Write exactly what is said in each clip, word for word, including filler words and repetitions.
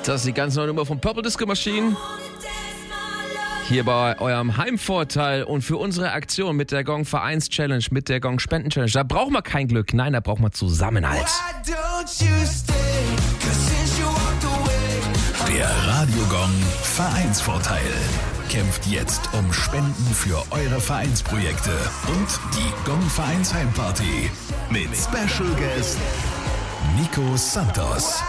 Das ist die ganz neue Nummer von Purple Disco Machine. Hier bei eurem Heimvorteil und für unsere Aktion mit der Gong Vereins Challenge, mit der Gong Spenden Challenge. Da braucht man kein Glück, nein, da braucht man Zusammenhalt. Der Radio Gong Vereinsvorteil kämpft jetzt um Spenden für eure Vereinsprojekte und die Gong Vereins Heimparty mit Special Guest Nico Santos.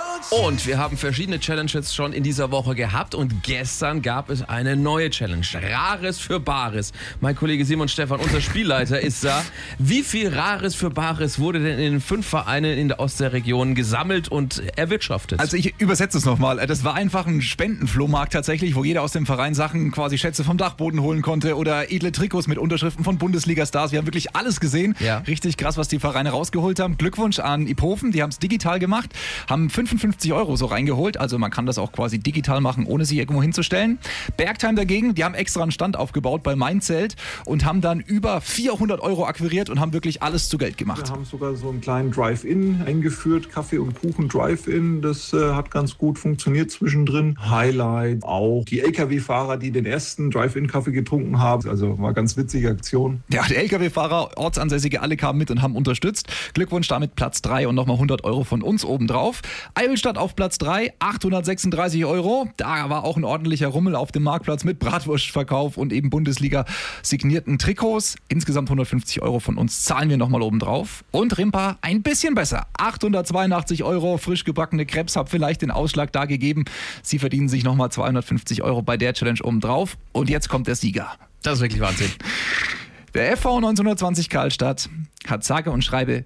Und wir haben verschiedene Challenges schon in dieser Woche gehabt und gestern gab es eine neue Challenge. Rares für Bares. Mein Kollege Simon Stephan, unser Spielleiter, ist da. Wie viel Rares für Bares wurde denn in den fünf Vereinen in der Ostseeregion gesammelt und erwirtschaftet? Also ich übersetze es nochmal. Das war einfach ein Spendenflohmarkt tatsächlich, wo jeder aus dem Verein Sachen, quasi Schätze vom Dachboden holen konnte oder edle Trikots mit Unterschriften von Bundesliga-Stars. Wir haben wirklich alles gesehen. Ja. Richtig krass, was die Vereine rausgeholt haben. Glückwunsch an Iphofen, die haben es digital gemacht, haben fünfundfünfzig Euro so reingeholt. Also man kann das auch quasi digital machen, ohne sich irgendwo hinzustellen. Bergheim dagegen, die haben extra einen Stand aufgebaut bei Mein Zelt und haben dann über vierhundert Euro akquiriert und haben wirklich alles zu Geld gemacht. Wir haben sogar so einen kleinen Drive-In eingeführt, Kaffee und Kuchen Drive-In. Das äh, hat ganz gut funktioniert zwischendrin. Highlight auch die L K W-Fahrer, die den ersten Drive-In-Kaffee getrunken haben. Also war eine ganz witzige Aktion. Ja, die L K W-Fahrer, Ortsansässige, alle kamen mit und haben unterstützt. Glückwunsch damit Platz drei und nochmal hundert Euro von uns obendrauf. Eivelstadt auf Platz drei, achthundertsechsunddreißig Euro. Da war auch ein ordentlicher Rummel auf dem Marktplatz mit Bratwurstverkauf und eben Bundesliga signierten Trikots. Insgesamt hundertfünfzig Euro von uns zahlen wir nochmal obendrauf. Und Rimpa ein bisschen besser. achthundertzweiundachtzig Euro, frisch gebackene Crepes, hab vielleicht den Ausschlag da gegeben. Sie verdienen sich nochmal zweihundertfünfzig Euro bei der Challenge obendrauf. Und jetzt kommt der Sieger. Das ist wirklich Wahnsinn. Der F V neunzehnhundertzwanzig Karlstadt hat sage und schreibe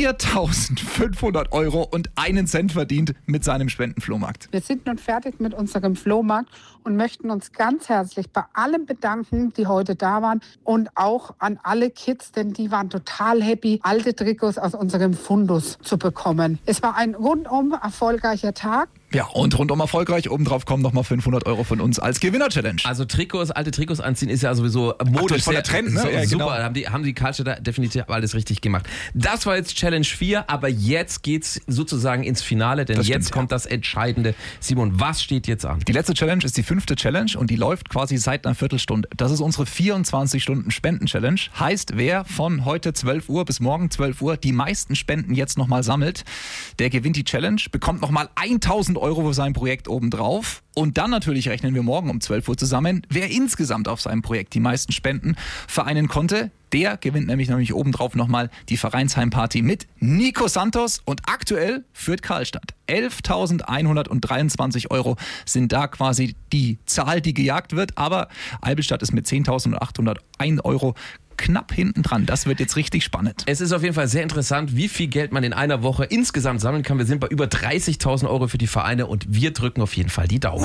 viertausendfünfhundert Euro und einen Cent verdient mit seinem Spendenflohmarkt. Wir sind nun fertig mit unserem Flohmarkt und möchten uns ganz herzlich bei allen bedanken, die heute da waren und auch an alle Kids, denn die waren total happy, alte Trikots aus unserem Fundus zu bekommen. Es war ein rundum erfolgreicher Tag. Ja, und rundum erfolgreich. Obendrauf kommen nochmal fünfhundert Euro von uns als Gewinner-Challenge. Also Trikots, alte Trikots anziehen ist ja sowieso modisch. Von der Trend, ne? So, ja, super, genau. haben die, haben die Karlstädter definitiv alles richtig gemacht. Das war jetzt Challenge vier, aber jetzt geht's sozusagen ins Finale, denn das jetzt stimmt, kommt ja. das Entscheidende. Simon, was steht jetzt an? Die letzte Challenge ist die fünfte Challenge und die läuft quasi seit einer Viertelstunde. Das ist unsere vierundzwanzig Stunden Spenden-Challenge. Heißt, wer von heute zwölf Uhr bis morgen zwölf Uhr die meisten Spenden jetzt nochmal sammelt, der gewinnt die Challenge, bekommt nochmal tausend Euro für sein Projekt obendrauf. Und dann natürlich rechnen wir morgen um zwölf Uhr zusammen, wer insgesamt auf seinem Projekt die meisten Spenden vereinen konnte. Der gewinnt nämlich, nämlich obendrauf nochmal die Vereinsheimparty mit Nico Santos. Und aktuell führt Karlstadt. elftausendeinhundertdreiundzwanzig Euro sind da quasi die Zahl, die gejagt wird. Aber Eivelstadt ist mit zehntausendachthunderteins Euro knapp hinten dran. Das wird jetzt richtig spannend. Es ist auf jeden Fall sehr interessant, wie viel Geld man in einer Woche insgesamt sammeln kann. Wir sind bei über dreißigtausend Euro für die Vereine und wir drücken auf jeden Fall die Daumen.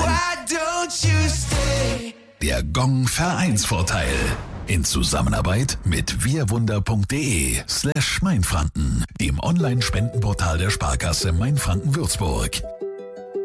Der Gong Vereinsvorteil. In Zusammenarbeit mit wirwunder.de slash Mainfranken, dem Online-Spendenportal der Sparkasse Mainfranken-Würzburg.